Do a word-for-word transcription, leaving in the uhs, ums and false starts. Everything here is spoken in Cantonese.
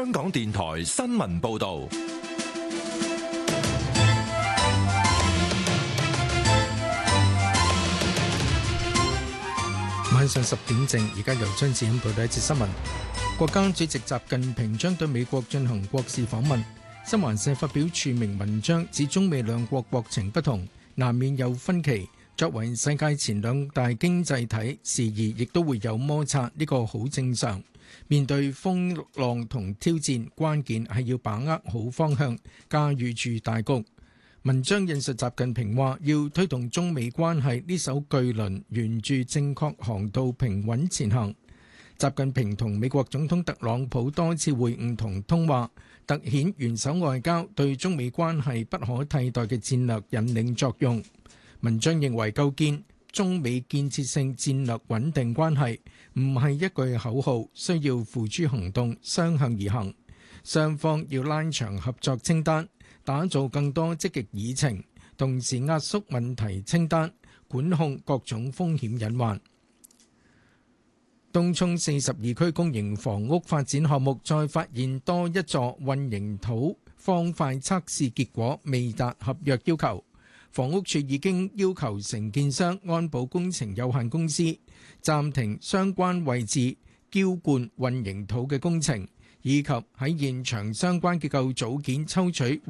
香港電台新聞報道。 晚上十點正，而家由張子欣報道一節新聞。國家主席習近平將對美國進行國事訪問。新華社發表署名文章，指中美兩國國情不同，難免有分歧。作為世界前兩大經濟體，時而亦都會有摩擦，呢個好正常。面對風浪同挑戰，關鍵係要把握好方向，駕馭住大局。文章引述習近平話，要推動中美關係呢艘巨輪沿住正確航道平穩前行。習近平同美國總統特朗普多次會晤同通話，凸顯元首外交對中美關係不可替代嘅戰略引領作用。文章認為，構建中美建設性戰略穩定關係唔係一句口號，需要付諸行動，雙向而行。雙方要拉長合作清單，打造更多積極議程，同時壓縮問題清單，管控各種風險隱患。東涌四十二區公營房屋發展項目再發現多一座混凝土方塊測試結果未達合約要求，房屋署已經要求承建商安保工程有限公司暫停相關位置澆灌混凝土嘅工程，以及喺現場相關結構組件抽取